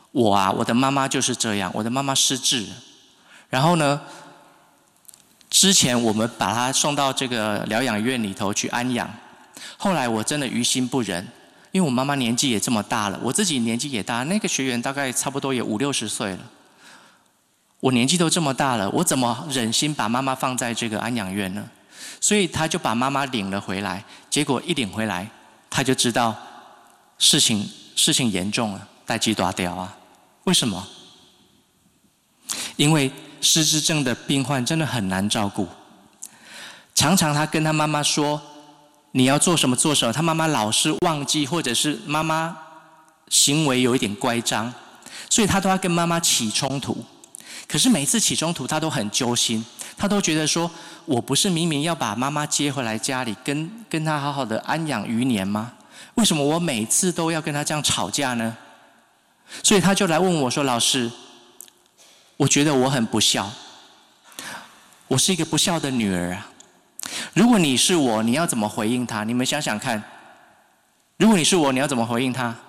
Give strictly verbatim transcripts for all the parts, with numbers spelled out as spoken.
我啊，我的妈妈就是这样，我的妈妈失智了。然后呢，之前我们把她送到这个疗养院里头去安养，后来我真的于心不忍，因为我妈妈年纪也这么大了，我自己年纪也大，那个学员大概差不多也五六十岁了，我年纪都这么大了，我怎么忍心把妈妈放在这个安养院呢？所以他就把妈妈领了回来，结果一领回来，他就知道事情事情严重了，代志大条啊！为什么？因为失智症的病患真的很难照顾，常常他跟他妈妈说你要做什么做什么，他妈妈老是忘记，或者是妈妈行为有一点乖张，所以他都要跟妈妈起冲突。可是每次起冲突他都很揪心，他都觉得说我不是明明要把妈妈接回来家里跟跟她好好的安养余年吗？为什么我每次都要跟她这样吵架呢？所以他就来问我说，老师，我觉得我很不孝，我是一个不孝的女儿啊。如果你是我，你要怎么回应他？你们想想看，如果你是我，你要怎么回应他？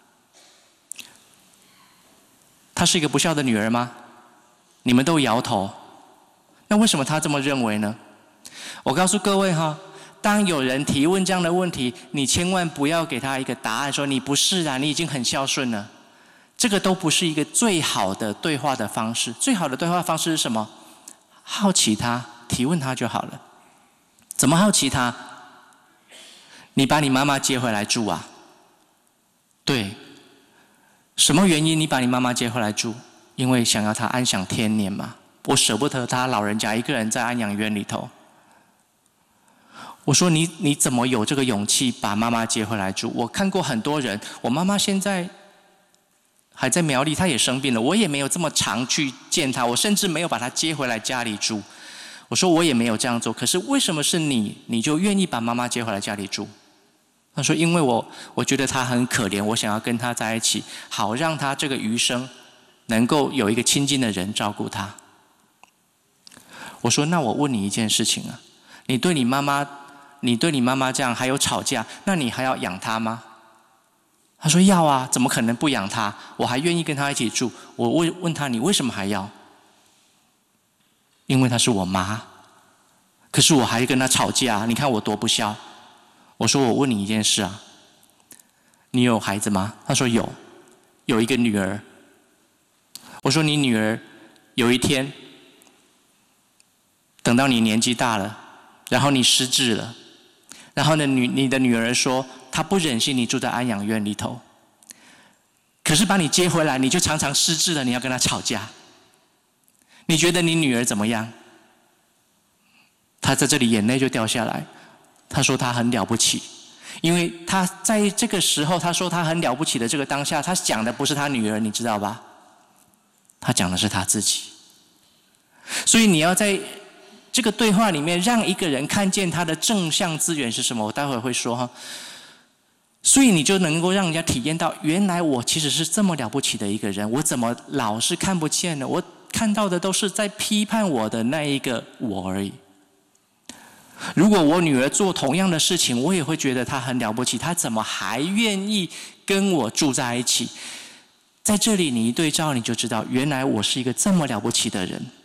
她是一个不孝的女儿吗？你们都摇头。那为什么他这么认为呢？我告诉各位哈，当有人提问这样的问题，你千万不要给他一个答案，说你不是啊，你已经很孝顺了。这个都不是一个最好的对话的方式。最好的对话方式是什么？好奇他，提问他就好了。怎么好奇他？你把你妈妈接回来住啊？对。什么原因你把你妈妈接回来住？因为想要她安享天年嘛。我舍不得她老人家一个人在安养院里头。我说你你怎么有这个勇气把妈妈接回来住？我看过很多人，我妈妈现在还在苗栗，她也生病了，我也没有这么常去见她，我甚至没有把她接回来家里住。我说我也没有这样做，可是为什么是你，你就愿意把妈妈接回来家里住？他说因为我我觉得她很可怜，我想要跟她在一起，好让她这个余生能够有一个亲近的人照顾她。我说那我问你一件事情啊，你对你妈妈你对你妈妈这样还有吵架，那你还要养她吗？他说要啊，怎么可能不养她？我还愿意跟她一起住。我问问他，你为什么还要？因为她是我妈，可是我还跟她吵架，你看我多不孝。我说我问你一件事啊，你有孩子吗？他说有，有一个女儿。我说你女儿有一天等到你年纪大了，然后你失智了，然后呢女你的女儿说她不忍心你住在安养院里头，可是把你接回来，你就常常失智了，你要跟她吵架。你觉得你女儿怎么样？她在这里眼泪就掉下来。她说她很了不起，因为她在这个时候，她说她很了不起的这个当下，她讲的不是她女儿，你知道吧？她讲的是她自己。所以你要在这个对话里面让一个人看见他的正向资源是什么，我待会会说哈。所以你就能够让人家体验到，原来我其实是这么了不起的一个人，我怎么老是看不见呢？我看到的都是在批判我的那一个我而已。如果我女儿做同样的事情，我也会觉得她很了不起，她怎么还愿意跟我住在一起？在这里你一对照，你就知道原来我是一个这么了不起的人。